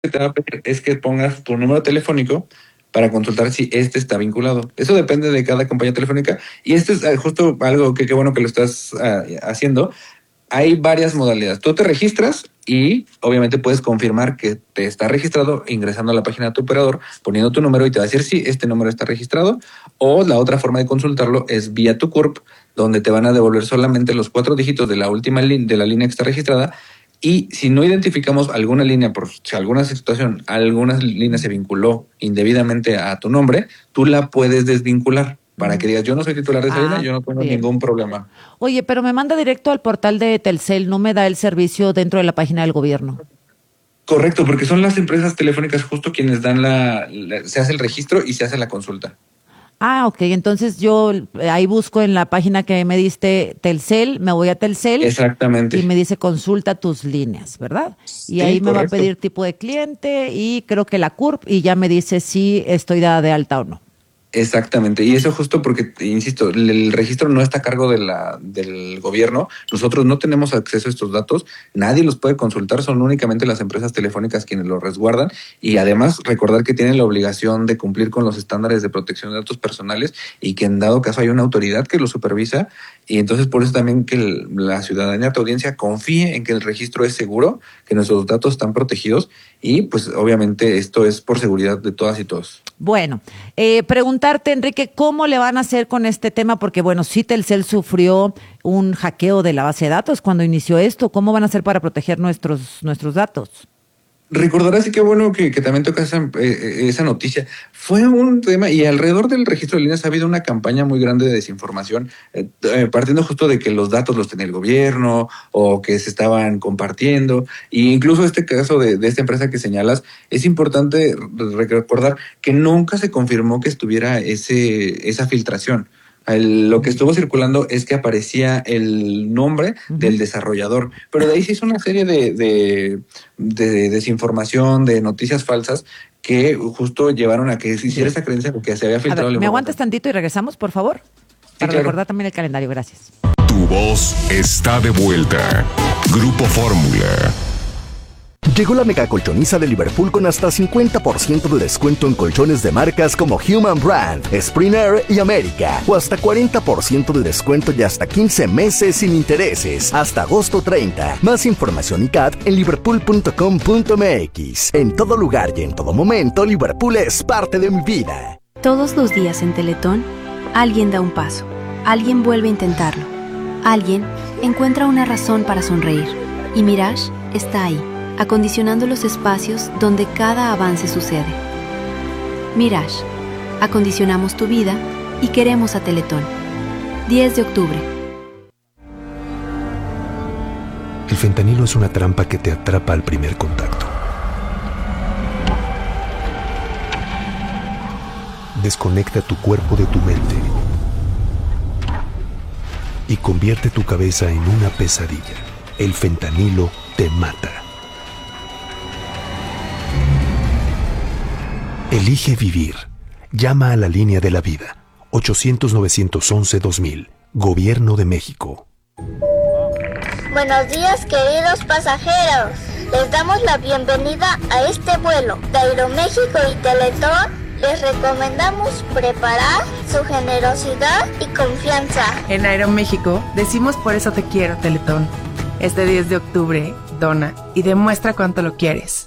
que te va a pedir es que pongas tu número telefónico para consultar si este está vinculado. Eso depende de cada compañía telefónica y esto es justo algo que qué bueno que lo estás haciendo. Hay varias modalidades. Tú te registras y obviamente puedes confirmar que te está registrado ingresando a la página de tu operador, poniendo tu número y te va a decir si este número está registrado. O la otra forma de consultarlo es vía tu CURP, donde te van a devolver solamente los 4 dígitos de la última de la línea que está registrada. Y si no identificamos alguna línea, por si alguna situación, alguna línea se vinculó indebidamente a tu nombre, tú la puedes desvincular. Para que digas, yo no soy titular de esa línea, yo no tengo ningún problema. Oye, pero me manda directo al portal de Telcel, no me da el servicio dentro de la página del gobierno. Correcto, porque son las empresas telefónicas justo quienes dan se hace el registro y se hace la consulta. Ah, ok, entonces yo ahí busco en la página que me diste Telcel, me voy a Telcel. Exactamente. Y me dice consulta tus líneas, ¿verdad? Y ahí me va a pedir tipo de cliente y creo que la CURP y ya me dice si estoy dada de alta o no. Exactamente, y eso justo porque, insisto, el registro no está a cargo del gobierno, nosotros no tenemos acceso a estos datos, nadie los puede consultar, son únicamente las empresas telefónicas quienes los resguardan y además recordar que tienen la obligación de cumplir con los estándares de protección de datos personales y que en dado caso hay una autoridad que los supervisa y entonces por eso también que la ciudadanía, tu audiencia, confíe en que el registro es seguro, que nuestros datos están protegidos y pues obviamente esto es por seguridad de todas y todos. Bueno, preguntarte, Enrique, ¿cómo le van a hacer con este tema? Porque, bueno, sí, Telcel sufrió un hackeo de la base de datos cuando inició esto. ¿Cómo van a hacer para proteger nuestros datos? Recordarás y qué bueno que también toca esa noticia. Fue un tema y alrededor del registro de líneas ha habido una campaña muy grande de desinformación, partiendo justo de que los datos los tenía el gobierno o que se estaban compartiendo. E incluso este caso de esta empresa que señalas, es importante recordar que nunca se confirmó que estuviera esa filtración. Lo que estuvo circulando es que aparecía el nombre del desarrollador, pero de ahí se hizo una serie de desinformación, de noticias falsas que justo llevaron a que se hiciera esa creencia de que se había filtrado. A ver, ¿me aguantas tantito y regresamos, por favor? Para recordar también el calendario, gracias. Tu voz está de vuelta. Grupo Fórmula. Llegó la mega colchoniza de Liverpool con hasta 50% de descuento en colchones de marcas como Human Brand, Spring Air y América. O hasta 40% de descuento y hasta 15 meses sin intereses. Hasta agosto 30. Más información y CAT en liverpool.com.mx. En todo lugar y en todo momento, Liverpool es parte de mi vida. Todos los días en Teletón, alguien da un paso. Alguien vuelve a intentarlo. Alguien encuentra una razón para sonreír. Y Mirage está ahí, acondicionando los espacios donde cada avance sucede. Mirage, acondicionamos tu vida y queremos a Teletón. 10 de octubre. El fentanilo es una trampa que te atrapa al primer contacto. Desconecta tu cuerpo de tu mente y convierte tu cabeza en una pesadilla. El fentanilo te mata. Elige vivir. Llama a la línea de la vida. 800-911-2000. Gobierno de México. Buenos días, queridos pasajeros. Les damos la bienvenida a este vuelo de Aeroméxico y Teletón. Les recomendamos preparar su generosidad y confianza. En Aeroméxico decimos por eso te quiero, Teletón. Este 10 de octubre, dona y demuestra cuánto lo quieres.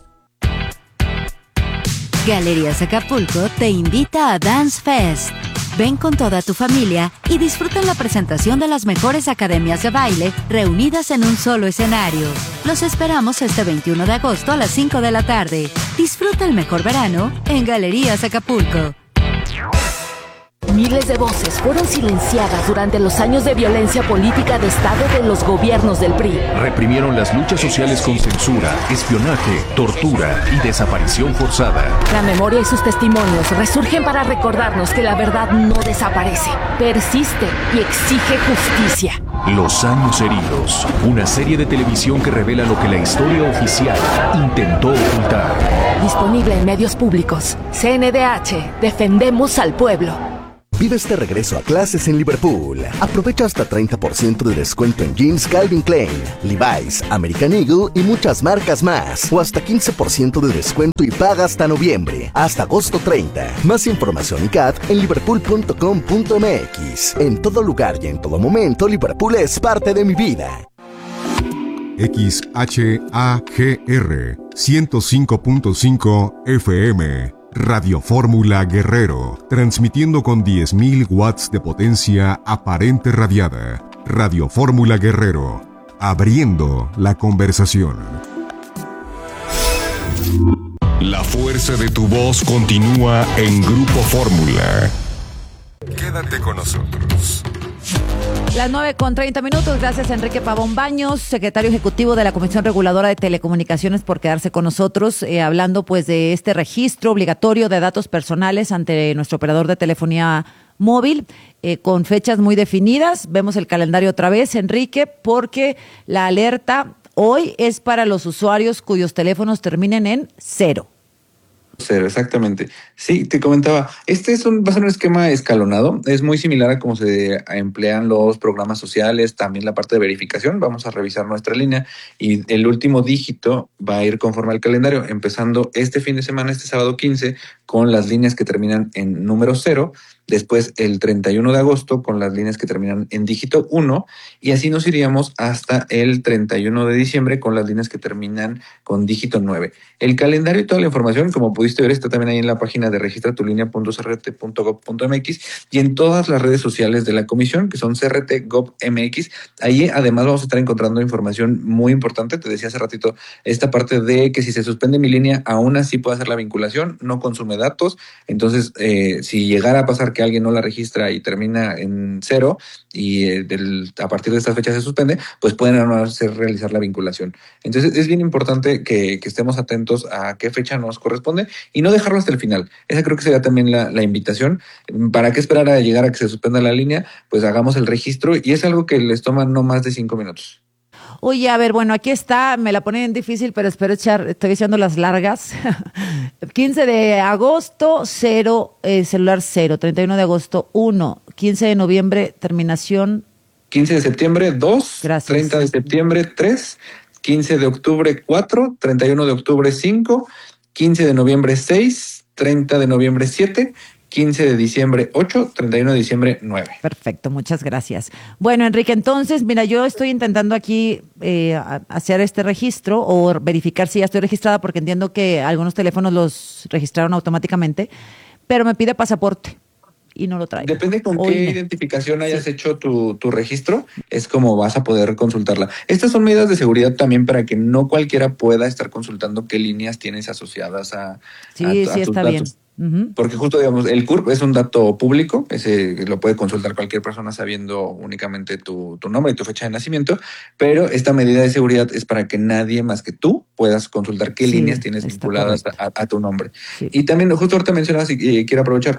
Galerías Acapulco te invita a Dance Fest. Ven con toda tu familia y disfruta la presentación de las mejores academias de baile reunidas en un solo escenario. Los esperamos este 21 de agosto a las 5 de la tarde. Disfruta el mejor verano en Galerías Acapulco. Miles de voces fueron silenciadas durante los años de violencia política de Estado de los gobiernos del PRI. Reprimieron las luchas sociales con censura, espionaje, tortura y desaparición forzada. La memoria y sus testimonios resurgen para recordarnos que la verdad no desaparece, persiste y exige justicia. Los años heridos, una serie de televisión que revela lo que la historia oficial intentó ocultar. Disponible en medios públicos. CNDH, defendemos al pueblo. Vive este regreso a clases en Liverpool. Aprovecha hasta 30% de descuento en jeans Calvin Klein, Levi's, American Eagle y muchas marcas más. O hasta 15% de descuento y paga hasta noviembre, hasta agosto 30. Más información y CAT en liverpool.com.mx. En todo lugar y en todo momento, Liverpool es parte de mi vida. XHAGR 105.5 FM Radio Fórmula Guerrero, transmitiendo con 10.000 watts de potencia aparente radiada. Radio Fórmula Guerrero, abriendo la conversación. La fuerza de tu voz continúa en Grupo Fórmula. Quédate con nosotros. Las 9:30. Gracias a Enrique Pavón Baños, secretario ejecutivo de la Comisión Reguladora de Telecomunicaciones, por quedarse con nosotros, hablando pues de este registro obligatorio de datos personales ante nuestro operador de telefonía móvil, con fechas muy definidas. Vemos el calendario otra vez, Enrique, porque la alerta hoy es para los usuarios cuyos teléfonos terminen en 0. Cero, exactamente. Sí, te comentaba, va a ser un esquema escalonado, es muy similar a cómo se emplean los programas sociales, también la parte de verificación. Vamos a revisar nuestra línea y el último dígito va a ir conforme al calendario, empezando este fin de semana, este sábado 15, con las líneas que terminan en número 0, después el 31 de agosto con las líneas que terminan en dígito 1, y así nos iríamos hasta el 31 de diciembre con las líneas que terminan con dígito 9. El calendario y toda la información, como pudiste ver, está también ahí en la página de registratulínea.crt.gov.mx y en todas las redes sociales de la comisión, que son CRT.gov.mx. Ahí además vamos a estar encontrando información muy importante. Te decía hace ratito esta parte de que si se suspende mi línea, aún así puede hacer la vinculación, no consume datos. Entonces, si llegara a pasar que alguien no la registra y termina en 0 y a partir de esta fecha se suspende, pues pueden no hacer realizar la vinculación. Entonces es bien importante que estemos atentos a qué fecha nos corresponde y no dejarlo hasta el final. Esa creo que sería también la invitación. ¿Para qué esperar a llegar a que se suspenda la línea? Pues hagamos el registro y es algo que les toma no más de 5 minutos. Oye, a ver, bueno, aquí está, me la ponen difícil, pero estoy echando las largas. 15 de agosto, 0, celular 0. 31 de agosto, 1. 15 de noviembre, terminación. 15 de septiembre, 2. Gracias. 30 de septiembre, 3. 15 de octubre, 4. 31 de octubre, 5. 15 de noviembre, 6. 30 de noviembre, 7. 15 de diciembre 8, 31 de diciembre 9. Perfecto, muchas gracias. Bueno, Enrique, entonces, mira, yo estoy intentando aquí hacer este registro o verificar si ya estoy registrada, porque entiendo que algunos teléfonos los registraron automáticamente, pero me pide pasaporte y no lo traigo. Depende con qué identificación hayas hecho tu registro, es como vas a poder consultarla. Estas son medidas de seguridad también para que no cualquiera pueda estar consultando qué líneas tienes asociadas a sí, tus está datos. bien. Uh-huh. Porque justo, digamos, el CURP es un dato público, ese lo puede consultar cualquier persona sabiendo únicamente tu nombre y tu fecha de nacimiento, pero esta medida de seguridad es para que nadie más que tú puedas consultar qué líneas tienes vinculadas a tu nombre. Sí. Y también, justo ahorita mencionabas y quiero aprovechar,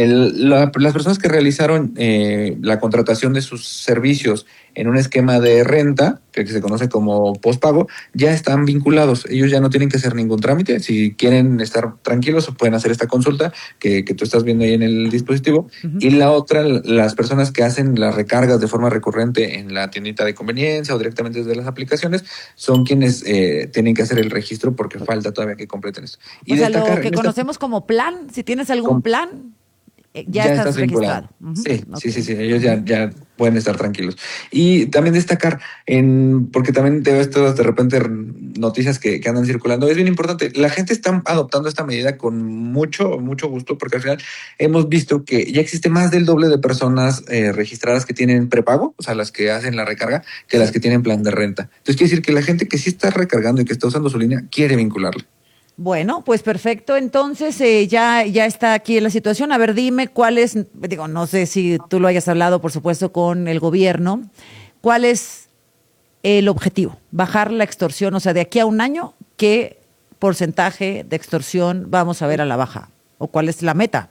las personas que realizaron la contratación de sus servicios en un esquema de renta, que se conoce como postpago, ya están vinculados. Ellos ya no tienen que hacer ningún trámite. Si quieren estar tranquilos, pueden hacer esta consulta que tú estás viendo ahí en el dispositivo. Uh-huh. Y la otra, las personas que hacen las recargas de forma recurrente en la tiendita de conveniencia o directamente desde las aplicaciones, son quienes tienen que hacer el registro porque falta todavía que completen esto. Y o sea, lo que conocemos como plan, si tienes algún plan, ya estás registrado. Uh-huh. Sí, okay. sí. Ellos ya pueden estar tranquilos. Y también destacar, porque también te ves todas de repente noticias que andan circulando, es bien importante. La gente está adoptando esta medida con mucho gusto, porque al final hemos visto que ya existe más del doble de personas registradas que tienen prepago, o sea, las que hacen la recarga, que las que tienen plan de renta. Entonces quiere decir que la gente que sí está recargando y que está usando su línea quiere vincularla. Bueno, pues perfecto. Entonces ya está aquí la situación. A ver, dime cuál es, no sé si tú lo hayas hablado, por supuesto, con el gobierno. ¿Cuál es el objetivo? Bajar la extorsión, o sea, de aquí a un año, ¿qué porcentaje de extorsión vamos a ver a la baja? ¿O cuál es la meta?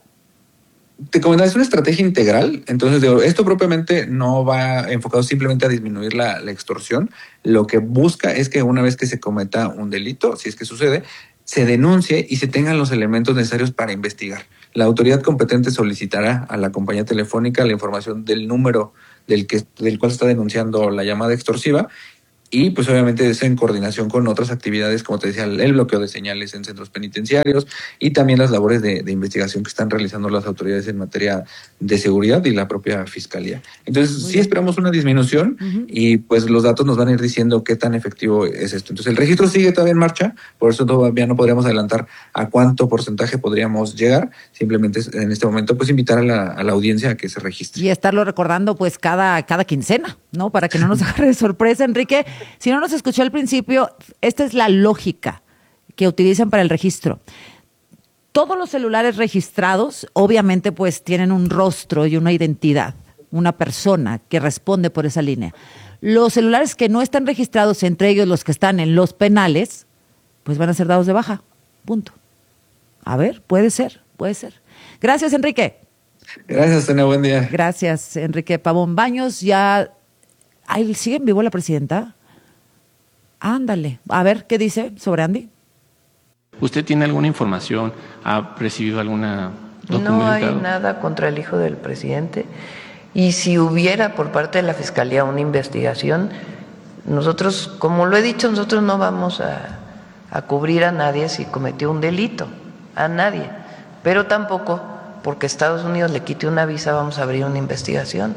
Te comentaba, es una estrategia integral. Entonces, esto propiamente no va enfocado simplemente a disminuir la extorsión. Lo que busca es que una vez que se cometa un delito, si es que sucede, se denuncie y se tengan los elementos necesarios para investigar. La autoridad competente solicitará a la compañía telefónica la información del número del cual se está denunciando la llamada extorsiva, y pues obviamente es en coordinación con otras actividades, como te decía, el bloqueo de señales en centros penitenciarios y también las labores de investigación que están realizando las autoridades en materia de seguridad y la propia fiscalía. Entonces sí esperamos una disminución y pues los datos nos van a ir diciendo qué tan efectivo es esto. Entonces el registro sigue todavía en marcha, por eso todavía no podríamos adelantar a cuánto porcentaje podríamos llegar. Simplemente en este momento pues invitar a la audiencia a que se registre. Y estarlo recordando pues cada quincena, ¿no? Para que no nos agarre de sorpresa, Enrique. Si no nos escuchó al principio, esta es la lógica que utilizan para el registro. Todos los celulares registrados, obviamente, pues tienen un rostro y una identidad, una persona que responde por esa línea. Los celulares que no están registrados, entre ellos los que están en los penales, pues van a ser dados de baja. Punto. A ver, puede ser. Gracias, Enrique. Gracias, Tania, buen día. Gracias, Enrique Pavón Baños. Ya, ¿sigue en vivo la presidenta? Ándale. A ver, ¿qué dice sobre Andy? ¿Usted tiene alguna información? ¿Ha recibido alguna documento? No hay nada contra el hijo del presidente. Y si hubiera por parte de la Fiscalía una investigación, nosotros, como lo he dicho, nosotros no vamos a cubrir a nadie si cometió un delito, a nadie. Pero tampoco porque Estados Unidos le quite una visa vamos a abrir una investigación.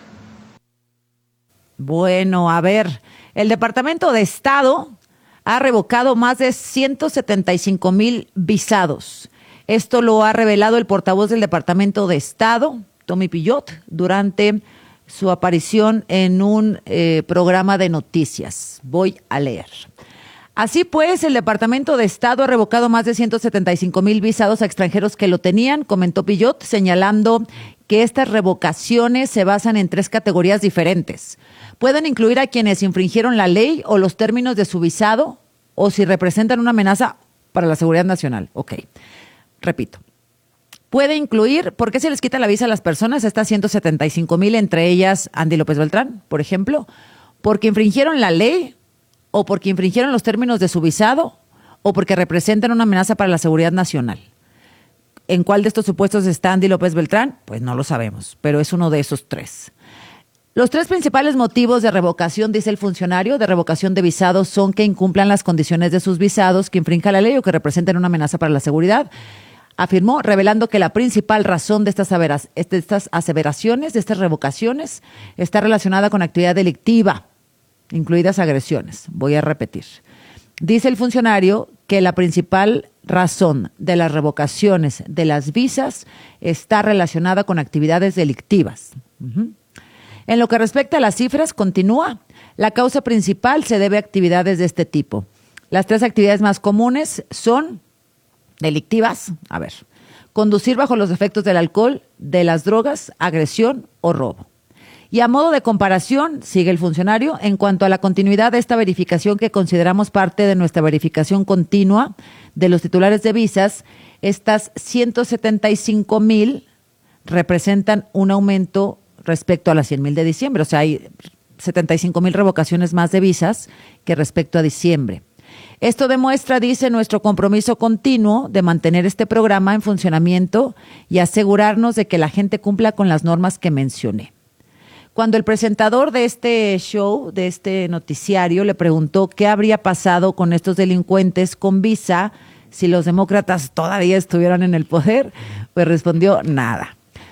Bueno, a ver, el Departamento de Estado ha revocado más de 175,000 visados. Esto lo ha revelado el portavoz del Departamento de Estado, Tommy Pillot, durante su aparición en un programa de noticias. Voy a leer. Así pues, el Departamento de Estado ha revocado más de 175,000 visados a extranjeros que lo tenían, comentó Pillot, señalando que estas revocaciones se basan en 3 categorías diferentes. Pueden incluir a quienes infringieron la ley o los términos de su visado o si representan una amenaza para la seguridad nacional. Ok, repito. Puede incluir, ¿por qué se les quita la visa a las personas? Estas 175,000, entre ellas Andy López Beltrán, por ejemplo, porque infringieron la ley o porque infringieron los términos de su visado o porque representan una amenaza para la seguridad nacional. ¿En cuál de estos supuestos está Andy López Beltrán? Pues no lo sabemos, pero es uno de esos 3. Los 3 principales motivos de revocación, dice el funcionario, de revocación de visados son que incumplan las condiciones de sus visados, que infrinjan la ley o que representen una amenaza para la seguridad. Afirmó, revelando que la principal razón de estas aseveraciones, de estas revocaciones, está relacionada con actividad delictiva, incluidas agresiones. Voy a repetir. Dice el funcionario que la principal razón de las revocaciones de las visas está relacionada con actividades delictivas. En lo que respecta a las cifras, continúa, la causa principal se debe a actividades de este tipo. Las 3 actividades más comunes son delictivas, conducir bajo los efectos del alcohol, de las drogas, agresión o robo. Y a modo de comparación, sigue el funcionario, en cuanto a la continuidad de esta verificación que consideramos parte de nuestra verificación continua de los titulares de visas, estas 175,000 representan un aumento respecto a las 100,000 de diciembre. O sea, hay 75,000 revocaciones más de visas que respecto a diciembre. Esto demuestra, dice, nuestro compromiso continuo de mantener este programa en funcionamiento y asegurarnos de que la gente cumpla con las normas que mencioné. Cuando el presentador de este show, de este noticiario, le preguntó qué habría pasado con estos delincuentes con visa si los demócratas todavía estuvieran en el poder, pues respondió nada.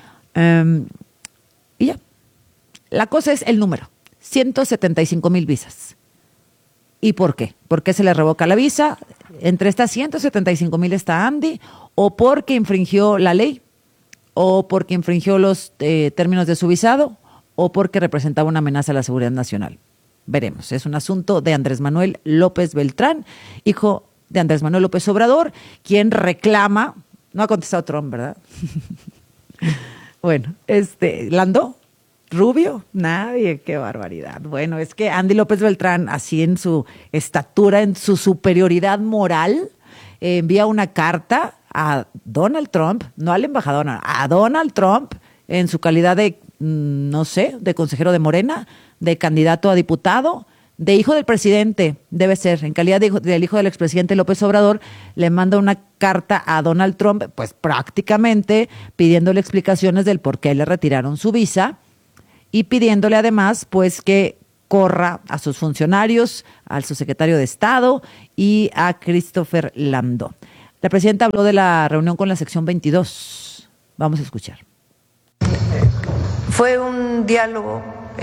Y ya. La cosa es el número, 175,000 visas. ¿Y por qué? ¿Por qué se le revoca la visa? Entre estas 175,000 está Andy, o porque infringió la ley, o porque infringió los términos de su visado, o porque representaba una amenaza a la seguridad nacional. Veremos. Es un asunto de Andrés Manuel López Beltrán, hijo de Andrés Manuel López Obrador, quien reclama, no ha contestado Trump, ¿verdad? Bueno, Landó, Rubio, nadie, qué barbaridad. Bueno, es que Andy López Beltrán, así en su estatura, en su superioridad moral, envía una carta a Donald Trump, no al embajador, no, a Donald Trump, en su calidad de, no sé, de consejero de Morena, de candidato a diputado, de hijo del presidente, debe ser, en calidad del hijo del expresidente López Obrador, le manda una carta a Donald Trump, pues prácticamente pidiéndole explicaciones del por qué le retiraron su visa y pidiéndole además pues que corra a sus funcionarios, al subsecretario de Estado y a Christopher Landó. La presidenta habló de la reunión con la sección 22. Vamos a escuchar. Fue un diálogo.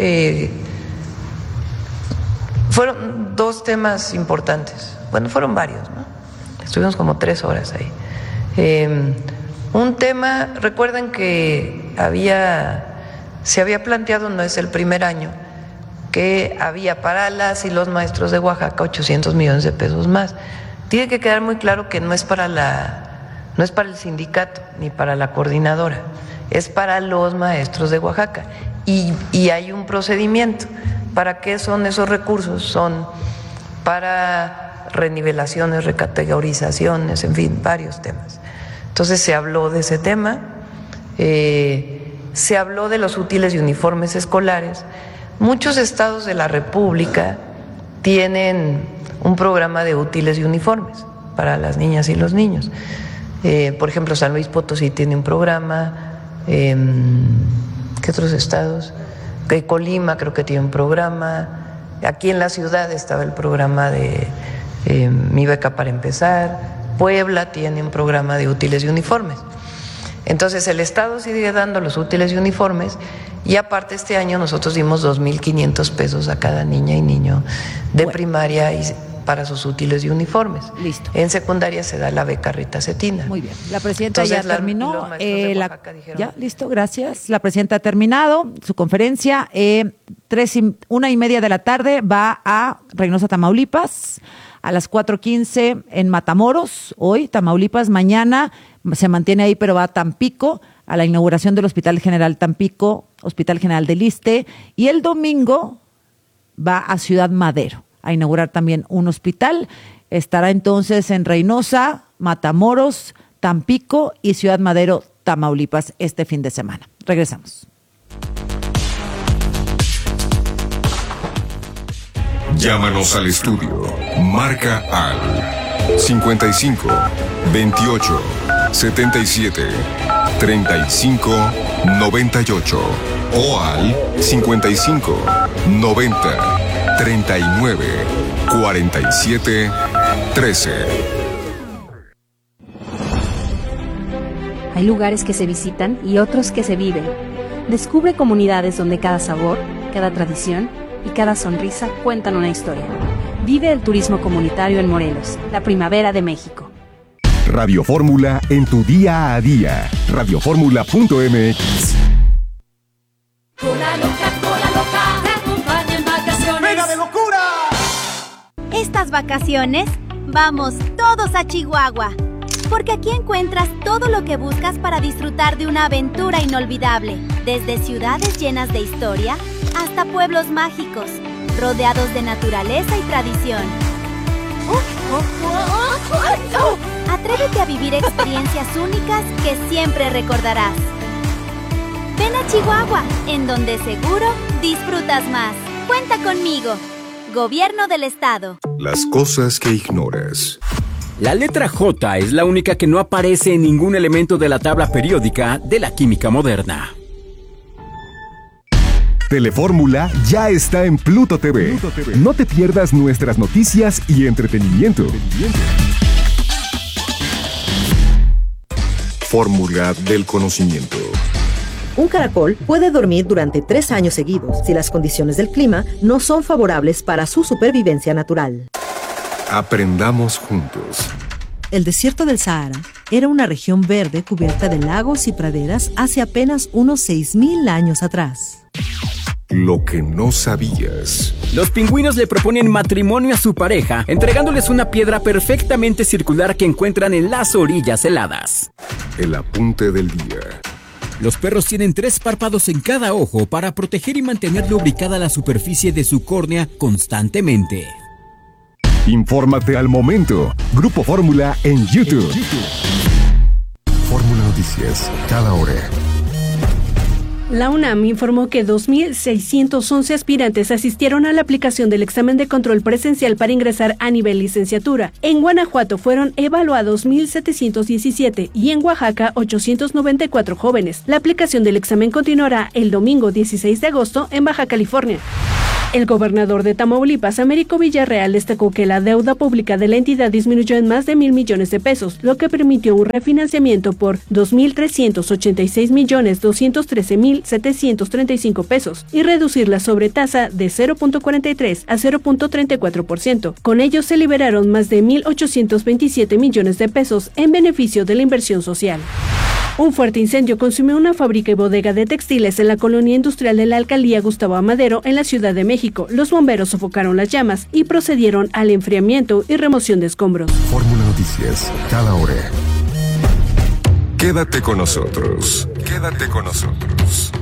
Fueron 2 temas importantes. Bueno, fueron varios, ¿no? Estuvimos como 3 horas ahí. Un tema, recuerden que se había planteado, no es el primer año, que había para las y los maestros de Oaxaca 800 millones de pesos más. Tiene que quedar muy claro que no es para el sindicato ni para la coordinadora, es para los maestros de Oaxaca. Y hay un procedimiento. ¿Para qué son esos recursos? Son para renivelaciones, recategorizaciones, en fin, varios temas. Entonces se habló de ese tema, se habló de los útiles y uniformes escolares. Muchos estados de la República tienen un programa de útiles y uniformes para las niñas y los niños. Por ejemplo, San Luis Potosí tiene un programa. ¿Qué otros estados? Colima creo que tiene un programa. Aquí en la ciudad estaba el programa de Mi Beca para Empezar. Puebla tiene un programa de útiles y uniformes. Entonces el Estado sigue dando los útiles y uniformes y aparte este año nosotros dimos 2,500 pesos a cada niña y niño de primaria y para sus útiles y uniformes. Listo. En secundaria se da la beca Rita Cetina. Muy bien. La presidenta ya terminó. Ya, listo, gracias. La presidenta ha terminado su conferencia. 1:30 de la tarde va a Reynosa, Tamaulipas. A las 4:15 en Matamoros, hoy, Tamaulipas. Mañana se mantiene ahí, pero va a Tampico, a la inauguración del Hospital General Tampico, Hospital General del Iste. Y el domingo va a Ciudad Madero a inaugurar también un hospital. Estará entonces en Reynosa, Matamoros, Tampico y Ciudad Madero, Tamaulipas, este fin de semana. Regresamos. Llámanos al estudio. Marca al 55 28 77 35 98 o al 55 90 39 47 13. Hay lugares que se visitan y otros que se viven. Descubre comunidades donde cada sabor, cada tradición y cada sonrisa cuentan una historia. Vive el turismo comunitario en Morelos, la primavera de México. Radio Fórmula en tu día a día. Radioformula.mx. Cola loca, te acompaña en vacaciones. ¡Venga de locura! Estas vacaciones, vamos todos a Chihuahua. Porque aquí encuentras todo lo que buscas para disfrutar de una aventura inolvidable. Desde ciudades llenas de historia hasta pueblos mágicos, rodeados de naturaleza y tradición. Atrévete a vivir experiencias únicas que siempre recordarás. Ven a Chihuahua, en donde seguro disfrutas más. Cuenta conmigo. Gobierno del Estado. Las cosas que ignoras. La letra J es la única que no aparece en ningún elemento de la tabla periódica de la química moderna. Telefórmula ya está en Pluto TV. No te pierdas nuestras noticias y entretenimiento. Fórmula del conocimiento. Un caracol puede dormir durante 3 años seguidos si las condiciones del clima no son favorables para su supervivencia natural. Aprendamos juntos. El desierto del Sahara era una región verde cubierta de lagos y praderas hace apenas unos 6,000 años atrás. Lo que no sabías. Los pingüinos le proponen matrimonio a su pareja, entregándoles una piedra perfectamente circular que encuentran en las orillas heladas. El apunte del día. Los perros tienen 3 párpados en cada ojo para proteger y mantener lubricada la superficie de su córnea constantemente. Infórmate al momento. Grupo Fórmula en YouTube. Fórmula Noticias, cada hora. La UNAM informó que 2.611 aspirantes asistieron a la aplicación del examen de control presencial para ingresar a nivel licenciatura. En Guanajuato fueron evaluados 1.717 y en Oaxaca 894 jóvenes. La aplicación del examen continuará el domingo 16 de agosto en Baja California. El gobernador de Tamaulipas, Américo Villarreal, destacó que la deuda pública de la entidad disminuyó en más de 1,000 millones de pesos, lo que permitió un refinanciamiento por 2.386.213.735 pesos y reducir la sobretasa de 0.43 a 0.34%. Con ello se liberaron más de 1.827 millones de pesos en beneficio de la inversión social. Un fuerte incendio consumió una fábrica y bodega de textiles en la colonia industrial de la alcaldía Gustavo Amadero en la Ciudad de México. Los bomberos sofocaron las llamas y procedieron al enfriamiento y remoción de escombros. Fórmula Noticias, cada hora. Quédate con nosotros. Quédate con nosotros.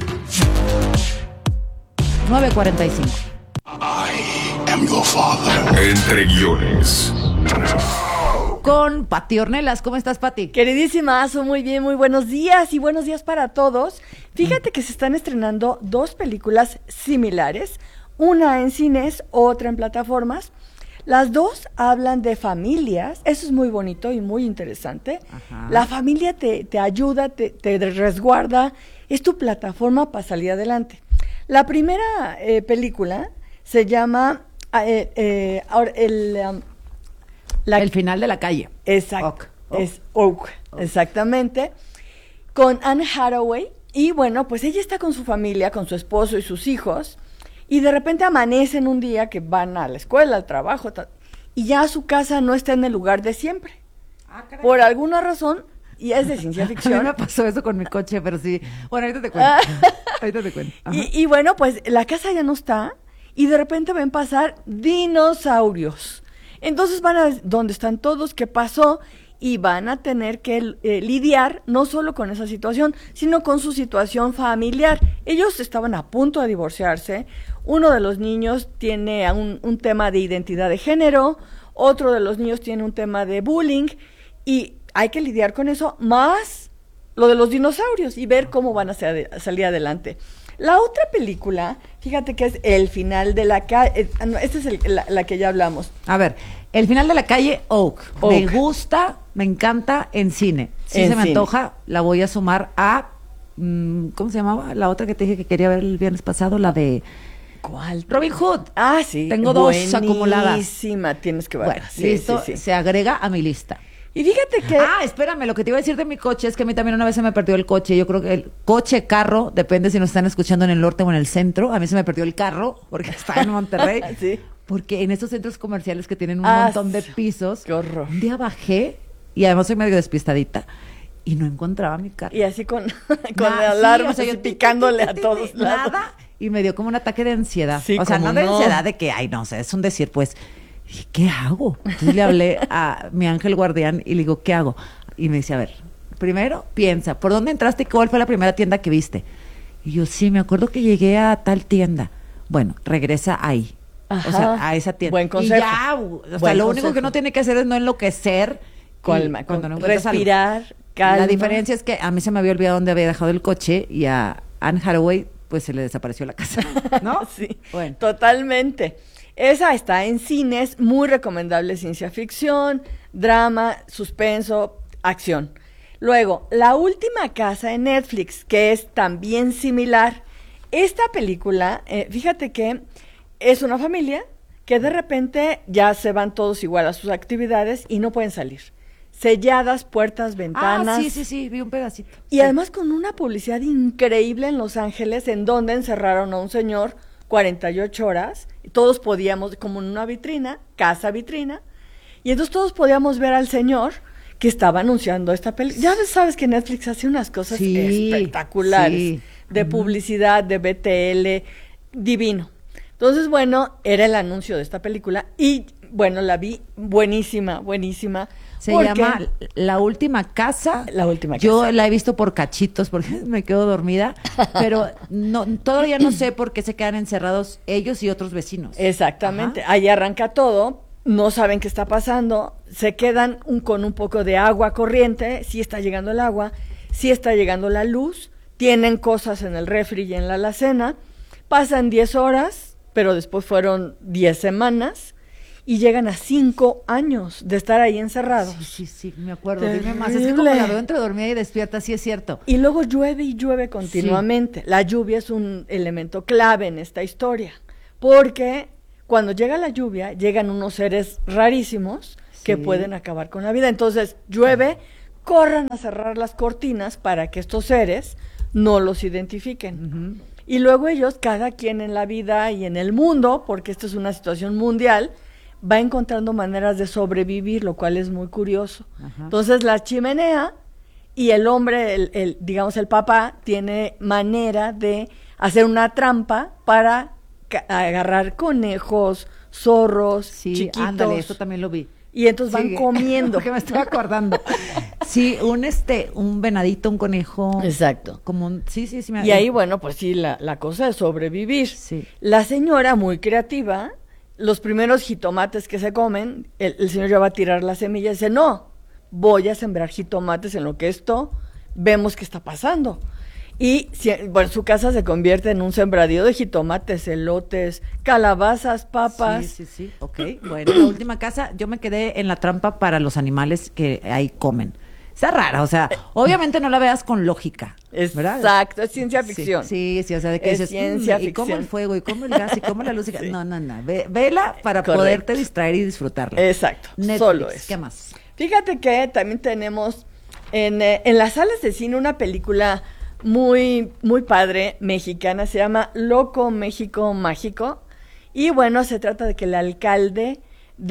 9:45. I am your father. Entre guiones. Con Pati Ornelas. ¿Cómo estás, Pati? Queridísima Azu, muy bien, muy buenos días y buenos días para todos. Fíjate que se están estrenando dos películas similares, una en cines, otra en plataformas. Las dos hablan de familias, eso es muy bonito y muy interesante. Ajá. La familia te ayuda, te resguarda, es tu plataforma para salir adelante. La primera película se llama El final de la calle. Exacto. Es Oak, exactamente. Con Anne Hathaway. Y bueno, pues ella está con su familia, con su esposo y sus hijos. Y de repente amanecen un día que van a la escuela, al trabajo. Y ya su casa no está en el lugar de siempre. Por alguna razón, y es de ciencia ficción. A mí me pasó eso con mi coche, pero sí. Bueno, ahorita te cuento. Ahorita te cuento. Y bueno, pues la casa ya no está. Y de repente ven pasar dinosaurios. Entonces van a dónde están todos, qué pasó, y van a tener que lidiar no solo con esa situación, sino con su situación familiar. Ellos estaban a punto de divorciarse. Uno de los niños tiene un tema de identidad de género, otro de los niños tiene un tema de bullying, y hay que lidiar con eso, más lo de los dinosaurios, y ver cómo van a salir adelante. La otra película, fíjate que es El final de la calle. Esta es la que ya hablamos. A ver, El final de la calle, Oak. Me gusta, me encanta en cine. Si se me antoja, la voy a sumar a... ¿cómo se llamaba? La otra que te dije que quería ver el viernes pasado, la de... ¿Cuál? Robin Hood. Ah, sí. Tengo dos acumuladas. Buenísima, tienes que verla. Bueno, listo, se agrega a mi lista. Y fíjate que... espérame, lo que te iba a decir de mi coche es que a mí también una vez se me perdió el coche. Yo creo que el coche, carro, depende si nos están escuchando en el norte o en el centro. A mí se me perdió el carro porque está en Monterrey. Sí. Porque en estos centros comerciales que tienen un montón de pisos. Qué horror. Un día bajé y además soy medio despistadita y no encontraba mi carro. Y así con la alarma, sí, yo picándole a todos lados. Nada, y me dio como un ataque de ansiedad. Sí, o sea, no de ansiedad de que, no sé, es un decir, pues... Dije, ¿qué hago? Entonces le hablé a mi ángel guardián y le digo, ¿qué hago? Y me dice, a ver, primero piensa, ¿por dónde entraste y cuál fue la primera tienda que viste? Y yo, sí, me acuerdo que llegué a tal tienda. Bueno, regresa ahí. Ajá. O sea, a esa tienda. Buen consejo. Y ya, o sea, lo único que uno tiene que hacer es no enloquecer. Calma, cuando no respirar, calma. La diferencia es que a mí se me había olvidado dónde había dejado el coche y a Anne Hathaway, pues se le desapareció la casa, ¿no? Sí, bueno. Totalmente. Esa está en cines, muy recomendable, ciencia ficción, drama, suspenso, acción. Luego, La última casa en Netflix, que es también similar. Esta película, fíjate que es una familia que de repente ya se van todos igual a sus actividades y no pueden salir. Selladas, puertas, ventanas. Sí, vi un pedacito. Y además con una publicidad increíble en Los Ángeles, en donde encerraron a un señor 48 horas, y todos podíamos, como en una vitrina, casa vitrina, y entonces todos podíamos ver al señor que estaba anunciando esta película. Ya sabes que Netflix hace unas cosas espectaculares, de publicidad, de BTL, divino. Entonces, bueno, era el anuncio de esta película, y bueno, la vi, buenísima. Se llama La última casa. La última casa. Yo la he visto por cachitos porque me quedo dormida, pero todavía no sé por qué se quedan encerrados ellos y otros vecinos. Exactamente. Ahí arranca todo, no saben qué está pasando, se quedan con un poco de agua corriente, sí está llegando el agua, sí está llegando la luz, tienen cosas en el refri y en la alacena, pasan 10 horas, pero después fueron 10 semanas, y llegan a 5 años de estar ahí encerrados. Sí, me acuerdo. Dime más, es que como la veo entre dormida y despierta, sí es cierto. Y luego llueve y llueve continuamente. La lluvia es un elemento clave en esta historia, porque cuando llega la lluvia, llegan unos seres rarísimos que pueden acabar con la vida. Entonces, llueve, corran a cerrar las cortinas para que estos seres no los identifiquen. Y luego ellos, cada quien en la vida y en el mundo, porque esto es una situación mundial, va encontrando maneras de sobrevivir, lo cual es muy curioso. Entonces, la chimenea y el hombre, digamos el papá, tiene manera de hacer una trampa para agarrar conejos, zorros, chiquitos. Ándale, esto también lo vi. Y entonces van comiendo. Porque me estoy acordando. Sí, un venadito, un conejo. Exacto. Como y ahí, bueno, pues sí, la cosa es sobrevivir. La señora, muy creativa, los primeros jitomates que se comen, el señor ya va a tirar la semilla y dice, no, voy a sembrar jitomates en lo que esto vemos que está pasando. Y bueno, su casa se convierte en un sembradío de jitomates, elotes, calabazas, papas. Sí. Ok, bueno, la última casa, yo me quedé en la trampa para los animales que ahí comen. Está rara, o sea, obviamente no la veas con lógica, ¿verdad? Exacto, es ciencia ficción. Sí, o sea, de que dices, ciencia ficción. Y como el fuego, y como el gas, y como la luz. No, vela para poderte distraer y disfrutarla. Exacto, Netflix, solo es. ¿Qué más? Fíjate que también tenemos en las salas de cine una película muy, muy padre, mexicana, se llama Loco México Mágico, y bueno, se trata de que el alcalde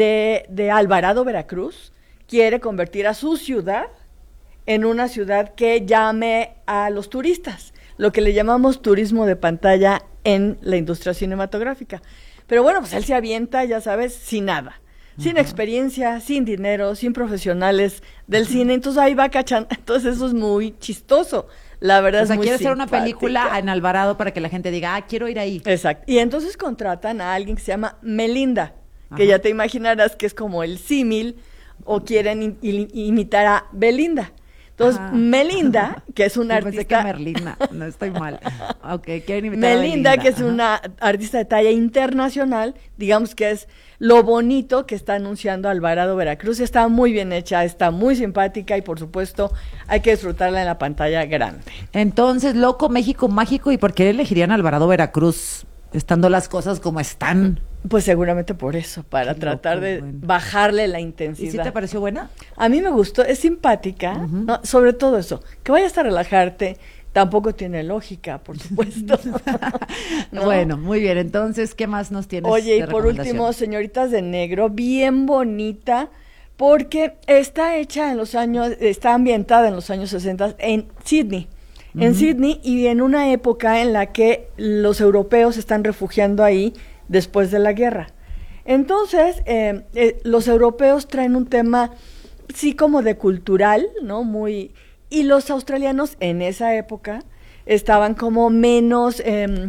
de Alvarado, Veracruz, quiere convertir a su ciudad en una ciudad que llame a los turistas, lo que le llamamos turismo de pantalla en la industria cinematográfica. Pero bueno, pues él se avienta, ya sabes, sin nada, sin experiencia, sin dinero, sin profesionales del cine, entonces ahí va cachando, entonces eso es muy chistoso. La verdad es muy quiere hacer simpática. una película en Alvarado para que la gente diga, quiero ir ahí. Exacto. Y entonces contratan a alguien que se llama Melinda, que ya te imaginarás que es como el símil, o quieren imitar a Belinda. Entonces, Melinda, que es una artista... Pensé que Merlina, no estoy mal. Ok, quieren imitar Melinda, a Belinda, que es una artista de talla internacional, digamos que es lo bonito que está anunciando Alvarado, Veracruz. Está muy bien hecha, está muy simpática y, por supuesto, hay que disfrutarla en la pantalla grande. Entonces, Loco México Mágico, ¿y por qué elegirían Alvarado, Veracruz, estando las cosas como están? Pues seguramente por eso, para tratar de bajarle la intensidad. ¿Y si te pareció buena? A mí me gustó, es simpática, ¿no? Sobre todo eso, que vayas a relajarte, tampoco tiene lógica, por supuesto. ¿No? Bueno, muy bien, entonces, ¿qué más nos tienes? Oye, y por último, Señoritas de Negro, bien bonita, porque está hecha está ambientada en los años 60 en Sydney. En Sydney, y en una época en la que los europeos se están refugiando ahí después de la guerra. Entonces, los europeos traen un tema, sí, como de cultural, ¿no? Muy... Y los australianos en esa época estaban como menos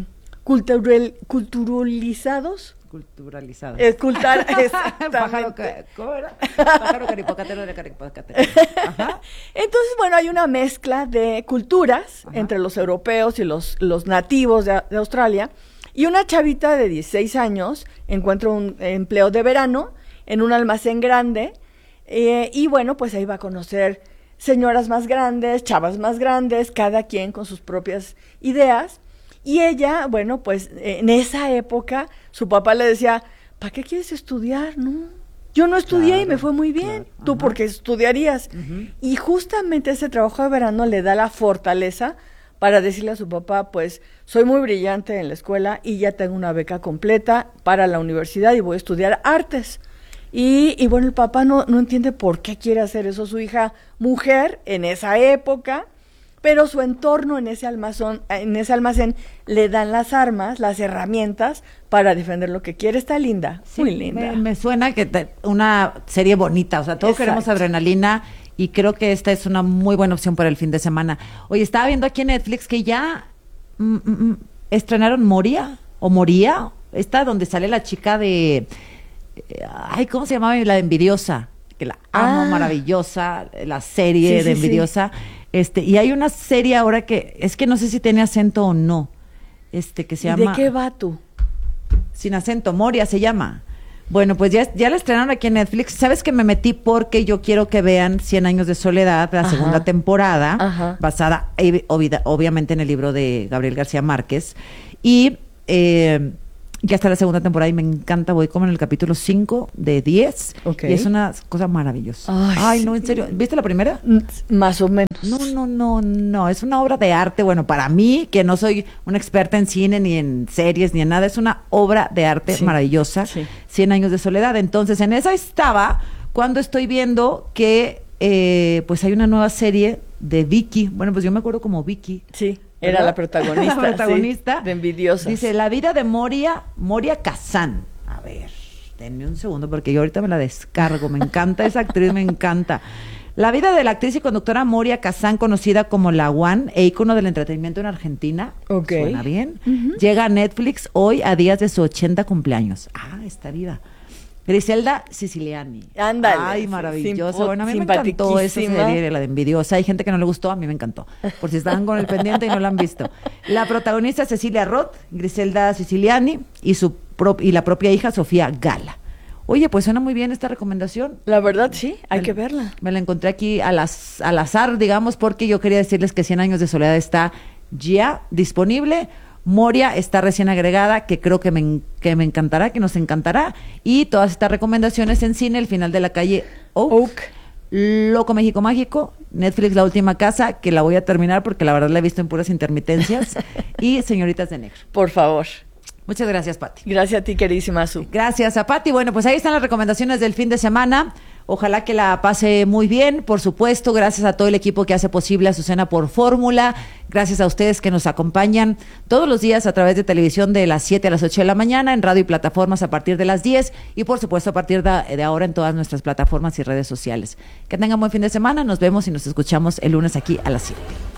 culturalizados. ¿Cómo era? Pájaro caripocatero de caripocatero. Ajá. Entonces, bueno, hay una mezcla de culturas entre los europeos y los nativos de Australia. Y una chavita de 16 años encuentra un empleo de verano en un almacén grande, y bueno, pues ahí va a conocer señoras más grandes, chavas más grandes, cada quien con sus propias ideas. Y ella, bueno, pues en esa época su papá le decía, ¿para qué quieres estudiar? No, yo no estudié y me fue muy bien. ¿Tú por qué estudiarías? Y justamente ese trabajo de verano le da la fortaleza para decirle a su papá, pues, soy muy brillante en la escuela y ya tengo una beca completa para la universidad y voy a estudiar artes. Y bueno, el papá no entiende por qué quiere hacer eso su hija mujer en esa época, pero su entorno en ese almacén le dan las armas, las herramientas para defender lo que quiere. Está linda, sí, muy linda. Me suena que una serie bonita, o sea, todos queremos adrenalina. Y creo que esta es una muy buena opción para el fin de semana. Oye, estaba viendo aquí en Netflix que ya estrenaron Moría, esta donde sale la chica de... ¿cómo se llamaba? La envidiosa. que la amo, maravillosa, la serie Sí, de sí, Envidiosa. Y hay una serie ahora que, es que no sé si tiene acento o no, que se llama... ¿De qué va tú? Sin acento, Moria se llama. Bueno, pues ya la estrenaron aquí en Netflix. ¿Sabes que me metí porque yo quiero que vean 100 años de soledad, la segunda temporada, basada obviamente en el libro de Gabriel García Márquez? Y ya está la segunda temporada y me encanta. Voy como en el capítulo 5 de 10. Y es una cosa maravillosa. Ay, no, en serio. ¿Viste la primera? Más o menos. No. Es una obra de arte. Bueno, para mí, que no soy una experta en cine, ni en series, ni en nada, es una obra de arte maravillosa. 100 años de soledad. Entonces, en esa estaba cuando estoy viendo que pues hay una nueva serie de Vicky. Bueno, pues yo me acuerdo como Vicky. Sí. Era la protagonista. La protagonista. De Envidiosas. Dice, la vida de Moria Kazan. A ver, denme un segundo porque yo ahorita me la descargo. Me encanta esa actriz, me encanta. La vida de la actriz y conductora Moria Kazan, conocida como la One e ícono del entretenimiento en Argentina. ¿Suena bien? Llega a Netflix hoy a días de su 80 cumpleaños. Está viva. Griselda Siciliani. Ándale. Ay, maravillosa. Bueno, a mí me encantó esa serie, la de Envidiosa. Hay gente que no le gustó, a mí me encantó. Por si estaban con el pendiente y no la han visto. La protagonista es Cecilia Roth, Griselda Siciliani y la propia hija Sofía Gala. Oye, pues suena muy bien esta recomendación. La verdad, sí, hay que verla. Me la encontré aquí al azar, digamos, porque yo quería decirles que 100 años de soledad está ya disponible. Moria está recién agregada, que creo que me encantará, que nos encantará. Y todas estas recomendaciones en cine, El final de la calle Oak. Loco México Mágico, Netflix La Última Casa, que la voy a terminar porque la verdad la he visto en puras intermitencias. Y Señoritas de Negro. Por favor. Muchas gracias, Pati. Gracias a ti, queridísima Su. Gracias a Pati. Bueno, pues ahí están las recomendaciones del fin de semana. Ojalá que la pase muy bien, por supuesto. Gracias a todo el equipo que hace posible Azucena por Fórmula. Gracias a ustedes que nos acompañan todos los días a través de televisión de las 7 a las 8 de la mañana, en radio y plataformas a partir de las 10 y por supuesto a partir de ahora en todas nuestras plataformas y redes sociales. Que tengan buen fin de semana. Nos vemos y nos escuchamos el lunes aquí a las 7.